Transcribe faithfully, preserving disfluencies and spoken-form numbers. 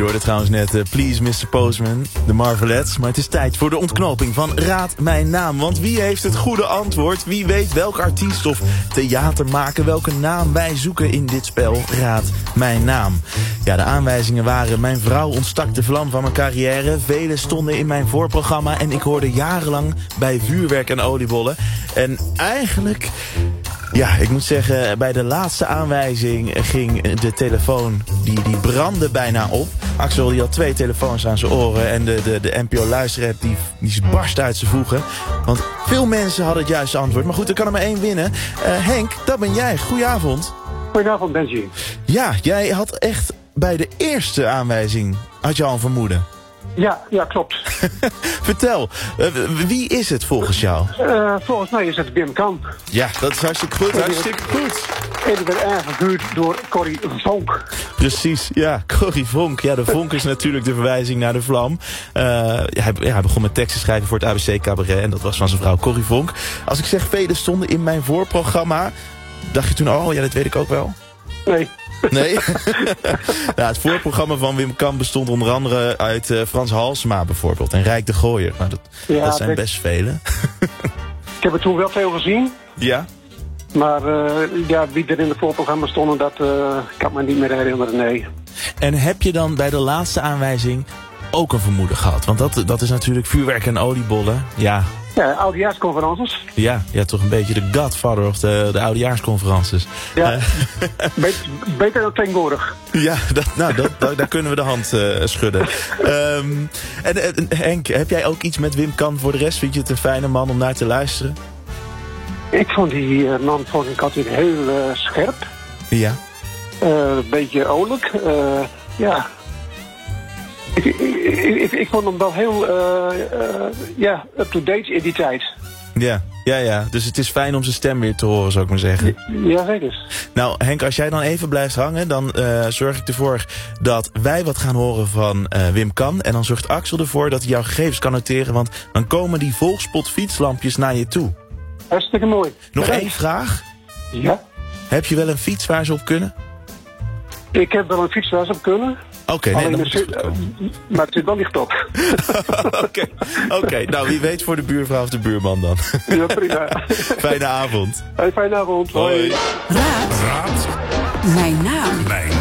Je hoorde trouwens net uh, Please mister Postman, de Marvelettes. Maar het is tijd voor de ontknoping van Raad Mijn Naam. Want wie heeft het goede antwoord? Wie weet welk artiest of theatermaker welke naam wij zoeken in dit spel Raad Mijn Naam? Ja, de aanwijzingen waren: mijn vrouw ontstak de vlam van mijn carrière. Velen stonden in mijn voorprogramma en ik hoorde jarenlang bij vuurwerk en oliebollen. En eigenlijk... Ja, ik moet zeggen, bij de laatste aanwijzing ging de telefoon, die, die brandde bijna op. Axel die had twee telefoons aan zijn oren en de, de, de N P O-luisteraar die, die barst uit zijn voegen. Want veel mensen hadden het juiste antwoord. Maar goed, er kan er maar één winnen. Uh, Henk, dat ben jij. Goedenavond. Goedenavond, Benji. Ja, jij had echt bij de eerste aanwijzing, had je al een vermoeden. Ja, ja, klopt. Vertel, uh, wie is het volgens jou? Uh, volgens mij is het Wim Kan. Ja, dat is hartstikke goed, hartstikke goed. En ik ben aangevuurd door Corrie Vonk. Precies, ja, Corrie Vonk. Ja, de vonk is natuurlijk de verwijzing naar de vlam. Uh, ja, hij, ja, hij begon met teksten schrijven voor het A B C Cabaret en dat was van zijn vrouw Corrie Vonk. Als ik zeg velen stonden in mijn voorprogramma, dacht je toen, oh ja, dat weet ik ook wel? Nee. Nee? Nou, het voorprogramma van Wim Kan bestond onder andere uit uh, Frans Halsema bijvoorbeeld en Rijk de Gooier. Nou, dat, ja, dat zijn ik... best vele. Ik heb er toen wel veel gezien. Ja? Maar uh, ja, wie er in het voorprogramma stonden, dat uh, kan me niet meer herinneren, nee. En heb je dan bij de laatste aanwijzing ook een vermoeden gehad? Want dat, dat is natuurlijk vuurwerk en oliebollen. Ja. Ja, oudejaarsconferences. Ja, ja, toch een beetje de godfather of de, de oudejaarsconferences. Ja, uh. beter, beter dan tegenwoordig. Ja, dat, nou, dat, dat, daar kunnen we de hand uh, schudden. Um, en, en Henk, heb jij ook iets met Wim Kan voor de rest? Vind je het een fijne man om naar te luisteren? Ik vond die uh, man vond ik altijd heel uh, scherp. Ja. Een uh, beetje oorlijk. Uh, ja... Ik, ik, ik, ik vond hem wel heel uh, uh, ja, up-to-date in die tijd. Ja, ja, ja. Dus het is fijn om zijn stem weer te horen, zou ik maar zeggen. Ja, zeker. Nou, Henk, als jij dan even blijft hangen, dan uh, zorg ik ervoor dat wij wat gaan horen van uh, Wim Kan. En dan zorgt Axel ervoor dat hij jouw gegevens kan noteren, want dan komen die volgspot fietslampjes naar je toe. Hartstikke mooi. Nog ja. één vraag. Ja? Heb je wel een fiets waar ze op kunnen? Ik heb wel een fiets waar ze op kunnen. Oké, okay, nee, dan moet het goed komen. Uh, maar het zit wel licht op. Oké, okay, okay. Nou wie weet voor de buurvrouw of de buurman dan. Ja, prima. Fijne avond. Hey, fijne avond. Hoi. Raad. Raad. Mijn naam. Mijn